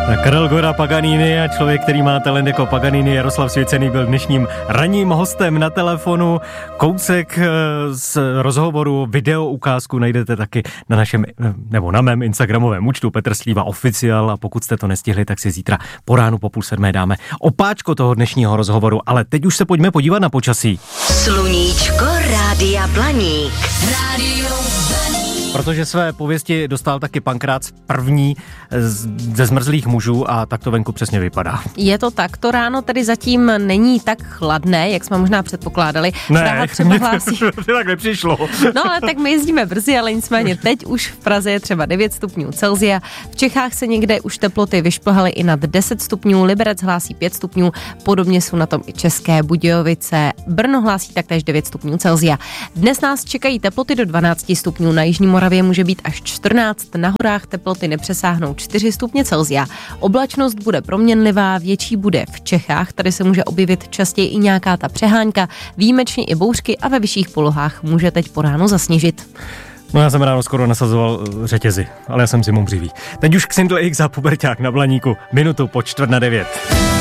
Karel Gora Paganini a člověk, který má talent jako Paganini, Jaroslav Svěcený, byl dnešním ranním hostem na telefonu. Kousek z rozhovoru, video ukázku najdete taky na našem, nebo na mém instagramovém účtu Petr Slíva Oficial, a pokud jste to nestihli, tak si zítra po ránu po 6:30 dáme opáčko toho dnešního rozhovoru. Ale teď už se pojďme podívat na počasí. Sluníčko Rádia Blaník. Protože své pověsti dostal taky Pankrác první ze zmrzlých mužů a tak to venku přesně vypadá. Je to tak, to ráno tedy zatím není tak chladné, jak jsme možná předpokládali. Ne, třeba hlásí. To tak nepřišlo. No ale tak my jezdíme brzy, ale nicméně teď už v Praze je třeba 9 stupňů Celsia. V Čechách se někde už teploty vyšplhaly i nad 10 stupňů, Liberec hlásí 5 stupňů, podobně jsou na tom i České Budějovice. Brno hlásí taktéž 9 stupňů Celsia. Dnes nás čekají teploty do 12 stupňů, na jižní Moravě může být až 14, na horách teploty nepřesáhnou 4 stupně Celsia. Oblačnost bude proměnlivá, větší bude v Čechách, tady se může objevit častěji i nějaká ta přehánka, výjimečně i bouřky a ve vyšších polohách může teď po ránu zasněžit. No já jsem ráno skoro nasazoval řetězy, ale já jsem zimou břivý. Teď už Xindl X a Puberťák na Blaníku, minutu po 8:45.